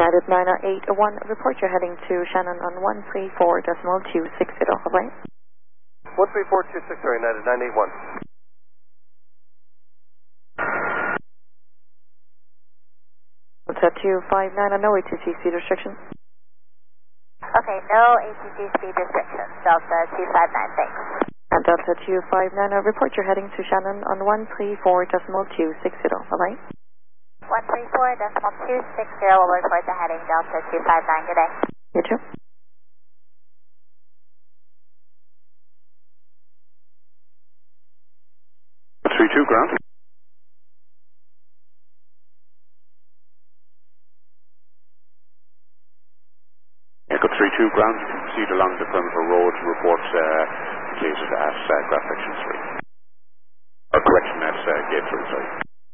United 981, report you're heading to Shannon on 134.260, bye-bye. 134.260, United 981. Delta 259, no ATC speed restriction. Okay, no ATC speed restrictions, Delta 259, thanks. And Delta 259, report you're heading to Shannon on 134.260, bye-bye. 134.260 will report the heading Delta 259, good day. You too. Ground. Echo 32 ground, you can proceed along the perimeter road, report completed at graph section 3. Or correction at gate 3, sorry.